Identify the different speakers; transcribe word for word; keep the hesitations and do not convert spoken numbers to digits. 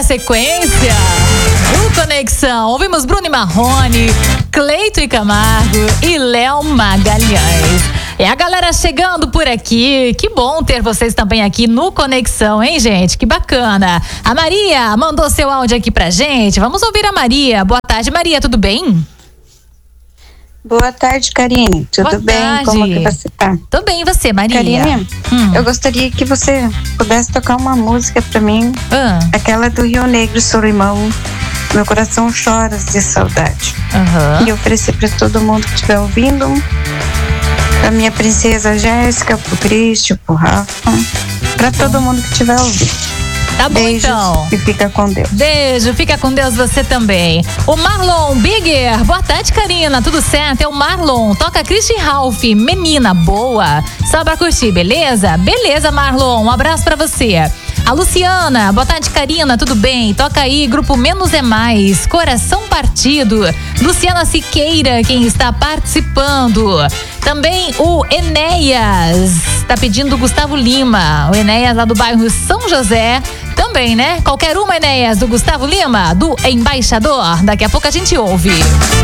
Speaker 1: sequência, no Conexão, ouvimos Bruno e Marrone, Cleito e Camargo e Léo Magalhães. É a galera chegando por aqui. Que bom ter vocês também aqui no Conexão, hein, gente? Que bacana. A Maria mandou seu áudio aqui pra gente. Vamos ouvir a Maria. Boa tarde, Maria, tudo bem?
Speaker 2: Boa tarde, Karine. Tudo
Speaker 1: Boa
Speaker 2: bem?
Speaker 1: tarde.
Speaker 2: Como que você tá?
Speaker 1: Tô bem, e você, Maria?
Speaker 2: Karine,
Speaker 1: hum.
Speaker 2: eu gostaria que você pudesse tocar uma música pra mim.
Speaker 1: Ah.
Speaker 2: Aquela do Rio Negro, Solimão. Meu coração chora de saudade.
Speaker 1: Uhum.
Speaker 2: E oferecer pra todo mundo que estiver ouvindo. Pra minha princesa Jéssica, pro Cristo, pro Rafa. Pra todo mundo que estiver ouvindo.
Speaker 1: Tá bom,
Speaker 2: Beijos,
Speaker 1: então.
Speaker 2: e fica com Deus.
Speaker 1: Beijo, fica com Deus você também. O Marlon Bigger, boa tarde, Karina, tudo certo? É o Marlon, toca Christian Ralph, menina boa. Só pra curtir, beleza? Beleza, Marlon, um abraço pra você. A Luciana, boa tarde, Karina, tudo bem? Toca aí, grupo Menos é Mais, Coração Partido. Luciana Siqueira, quem está participando. Também o Enéas, tá pedindo Gustavo Lima. O Enéas lá do bairro São José. Também, né? Qualquer uma, Enéas, do Gustavo Lima, do Embaixador. Daqui a pouco a gente ouve.